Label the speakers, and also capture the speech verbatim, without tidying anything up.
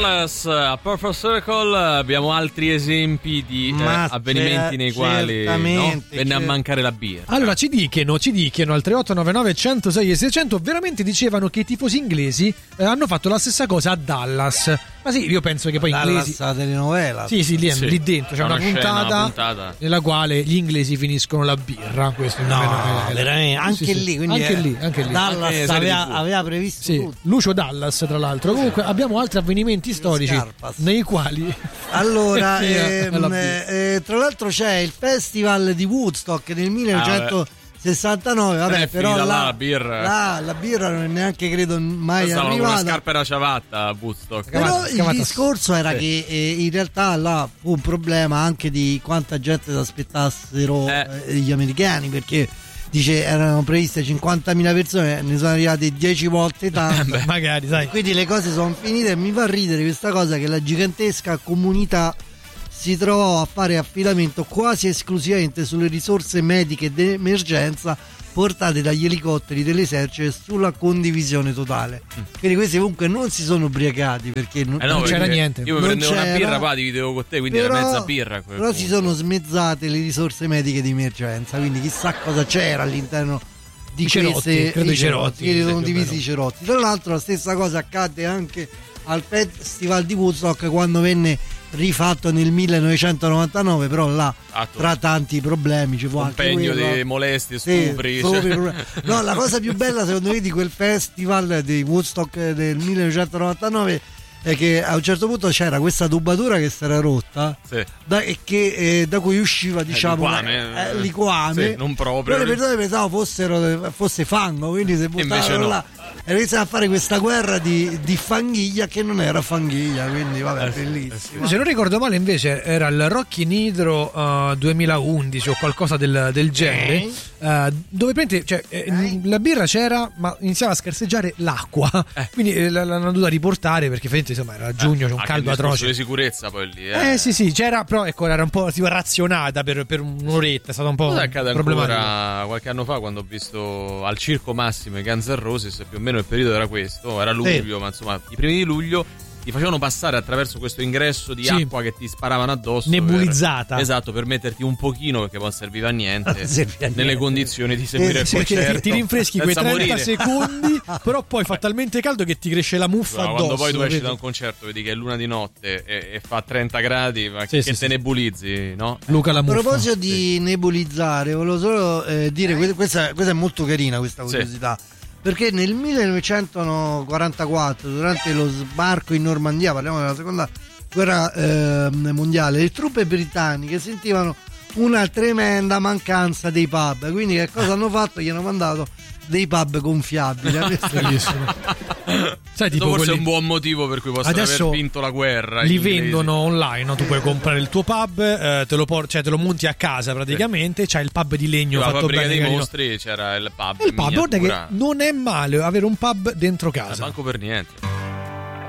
Speaker 1: Dallas a Purple Circle. Abbiamo altri esempi di eh, avvenimenti nei quali no, venne certo. a mancare la birra.
Speaker 2: Allora ci dicono, ci dicono al tre otto nove nove uno zero sei e seicento, veramente dicevano che i tifosi inglesi eh, hanno fatto la stessa cosa a Dallas. Ma sì, io penso che poi
Speaker 3: Dallas
Speaker 2: inglesi
Speaker 3: la telenovela.
Speaker 2: Sì, sì, lì,
Speaker 1: sì.
Speaker 2: lì dentro c'è una, una, puntata
Speaker 1: scena, una puntata
Speaker 2: nella quale gli inglesi finiscono la birra. Questo
Speaker 3: no,
Speaker 2: è
Speaker 3: veramente anche
Speaker 2: sì,
Speaker 3: lì,
Speaker 2: sì.
Speaker 3: quindi
Speaker 2: anche
Speaker 3: è...
Speaker 2: lì, anche lì.
Speaker 3: Dallas
Speaker 1: anche
Speaker 3: aveva, aveva previsto
Speaker 2: sì,
Speaker 3: tutto.
Speaker 2: Lucio Dallas, tra l'altro. Comunque abbiamo altri avvenimenti storici
Speaker 3: Scarpas.
Speaker 2: nei quali
Speaker 3: allora
Speaker 2: eh,
Speaker 3: ehm, eh, tra l'altro c'è il festival di Woodstock nel millenovecentosessantanove,
Speaker 1: ah,
Speaker 3: vabbè, però là,
Speaker 1: là, la birra
Speaker 3: là, la birra non è neanche credo mai
Speaker 1: stava
Speaker 3: arrivata
Speaker 1: con la scarpa e la ciavatta a Woodstock.
Speaker 3: Però
Speaker 2: Cavata,
Speaker 3: il
Speaker 2: cavata.
Speaker 3: discorso era
Speaker 1: sì.
Speaker 3: che eh, in realtà là fu un problema anche di quanta gente si aspettassero
Speaker 1: eh.
Speaker 3: eh, gli americani, perché dice erano previste cinquantamila persone, ne sono arrivate dieci volte tanto.
Speaker 2: Beh, magari, sai.
Speaker 3: Quindi le cose sono finite e mi fa ridere questa cosa che la gigantesca comunità si trovò a fare affidamento quasi esclusivamente sulle risorse mediche d'emergenza portate dagli elicotteri dell'esercito sulla condivisione totale. Quindi questi comunque non si sono ubriacati perché non,
Speaker 1: eh no,
Speaker 2: non c'era
Speaker 1: perché
Speaker 2: niente.
Speaker 1: Io mi
Speaker 3: Non
Speaker 1: prendevo una
Speaker 3: c'era,
Speaker 1: birra, poi dividevo con te, quindi
Speaker 3: però,
Speaker 1: era mezza birra a quel
Speaker 3: però
Speaker 1: punto.
Speaker 3: si sono smezzate le risorse mediche di emergenza, quindi chissà cosa c'era all'interno di
Speaker 2: I cerotti,
Speaker 3: queste
Speaker 2: credo i
Speaker 3: i
Speaker 2: cerotti,
Speaker 3: che
Speaker 2: sì,
Speaker 3: sono
Speaker 2: più o
Speaker 3: divisi
Speaker 2: meno.
Speaker 3: i cerotti. Tra l'altro la stessa cosa accadde anche al Festival di Woodstock quando venne rifatto nel millenovecentonovantanove, però là
Speaker 1: Atto.
Speaker 3: tra tanti problemi ci fu anche
Speaker 1: Compegno
Speaker 3: quello.
Speaker 1: di molestie,
Speaker 3: Sì,
Speaker 1: stupri,
Speaker 3: solo
Speaker 1: cioè.
Speaker 3: per problemi. No, la cosa più bella secondo me di quel festival di Woodstock del millenovecentonovantanove è che a un certo punto c'era questa tubatura che si era rotta,
Speaker 1: sì.
Speaker 3: da, e che, eh, da cui usciva diciamo
Speaker 1: liquame,
Speaker 3: eh, liquame.
Speaker 1: sì, non proprio.
Speaker 3: Però le persone pensavo fossero, fosse fango, quindi se buttavano
Speaker 1: no.
Speaker 3: là e iniziano a fare questa guerra di, di fanghiglia che non era fanghiglia, quindi vabbè,
Speaker 1: eh,
Speaker 3: bellissimo.
Speaker 2: Eh, se non ricordo male invece era il Rocky in Hydro uh, duemilaundici o qualcosa del, del genere,
Speaker 3: eh.
Speaker 2: uh, dove prende, cioè, eh, la birra c'era ma iniziava a scarseggiare l'acqua, eh. quindi eh, l'hanno dovuta riportare perché insomma era giugno, c'è un
Speaker 1: ah,
Speaker 2: caldo atroce.
Speaker 1: di sicurezza poi lì eh.
Speaker 2: eh sì sì c'era, però ecco era un po' tipo razionata per, per un'oretta, è stato un po'
Speaker 1: cosa accade
Speaker 2: problematico.
Speaker 1: Ancora qualche anno fa quando ho visto al Circo Massimo i Guns N' Roses, più o meno il periodo era questo, era luglio,
Speaker 2: sì.
Speaker 1: ma insomma i primi di luglio ti facevano passare attraverso questo ingresso di
Speaker 2: sì.
Speaker 1: acqua che ti sparavano addosso,
Speaker 2: nebulizzata,
Speaker 1: per, esatto, per metterti un pochino, perché poi serviva a niente,
Speaker 3: serviva a niente.
Speaker 1: nelle condizioni di seguire
Speaker 3: Eh,
Speaker 1: il
Speaker 3: sì,
Speaker 1: concerto,
Speaker 2: ti rinfreschi quei
Speaker 1: senza
Speaker 2: trenta
Speaker 1: morire.
Speaker 2: secondi, però poi fa talmente caldo che ti cresce la muffa
Speaker 1: No,
Speaker 2: addosso.
Speaker 1: quando poi tu esci
Speaker 2: vedi?
Speaker 1: da un concerto, vedi che è luna di notte e, e fa trenta gradi, ma
Speaker 2: Sì,
Speaker 1: che
Speaker 2: sì,
Speaker 1: te
Speaker 2: sì.
Speaker 1: nebulizzi, no?
Speaker 2: Luca la
Speaker 3: A
Speaker 2: muffa.
Speaker 3: proposito di nebulizzare, volevo solo eh, dire que- questa, questa è molto carina questa curiosità. Sì. Perché nel millenovecentoquarantaquattro, durante lo sbarco in Normandia, parliamo della seconda guerra eh, mondiale, le truppe britanniche sentivano una tremenda mancanza dei pub. Quindi che cosa hanno fatto? Gli hanno mandato dei pub gonfiabili.
Speaker 2: Bellissimo. Sai, tipo
Speaker 1: forse
Speaker 2: quelli...
Speaker 1: è un buon motivo per cui possono
Speaker 2: adesso
Speaker 1: aver vinto la guerra.
Speaker 2: Li
Speaker 1: inglesi.
Speaker 2: vendono online, no? Tu puoi comprare il tuo pub, eh, te, lo por- cioè, te lo monti a casa praticamente. C'hai il pub di legno
Speaker 1: la
Speaker 2: fatto
Speaker 1: fabbrica
Speaker 2: bene.
Speaker 1: dei
Speaker 2: carino.
Speaker 1: mostri c'era il pub.
Speaker 2: E il pub, guarda che non è male avere un pub dentro casa.
Speaker 1: Manco per niente.